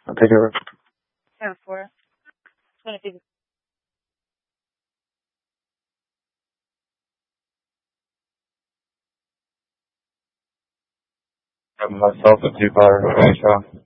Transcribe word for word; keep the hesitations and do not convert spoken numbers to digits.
I'll take over. Yeah, for it. It's gonna be Myself at two fire.